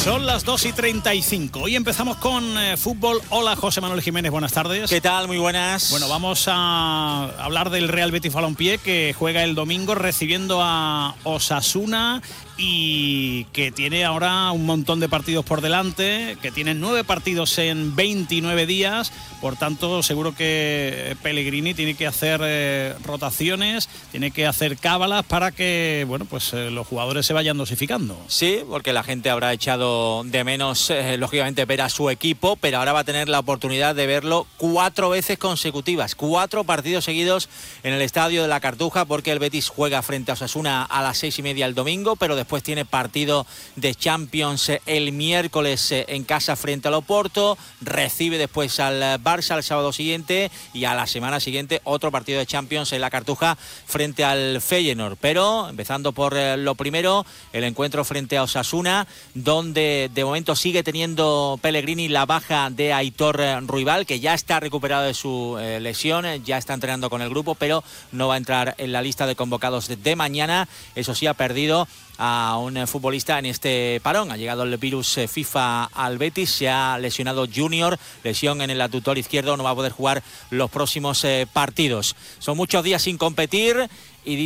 Son las 2:35. Hoy empezamos con fútbol. Hola, José Manuel Jiménez, buenas tardes. ¿Qué tal? Muy buenas. Bueno, vamos a hablar del Real Betis Balompié, que juega el domingo recibiendo a Osasuna y que tiene ahora un montón de partidos por delante, que tiene 9 partidos en 29 días. Por tanto, seguro que Pellegrini tiene que hacer rotaciones, tiene que hacer cábalas para que, bueno, pues los jugadores se vayan dosificando. Sí, porque la gente habrá echado de menos, lógicamente, ver a su equipo, pero ahora va a tener la oportunidad de verlo 4 veces consecutivas, 4 partidos seguidos en el Estadio de la Cartuja, porque el Betis juega frente a Osasuna a las 6:30 el domingo, pero después tiene partido de Champions el miércoles en casa frente al Oporto, recibe después al Barça el sábado siguiente y a la semana siguiente otro partido de Champions en la Cartuja frente al Feyenoord. Pero empezando por lo primero, el encuentro frente a Osasuna, donde de momento sigue teniendo Pellegrini la baja de Aitor Ruibal, que ya está recuperado de su lesión, ya está entrenando con el grupo, pero no va a entrar en la lista de convocados de mañana. Eso sí, ha perdido a un futbolista en este parón. Ha llegado el virus FIFA al Betis, se ha lesionado Junior, lesión en el aductor izquierdo, no va a poder jugar los próximos partidos. Son muchos días sin competir y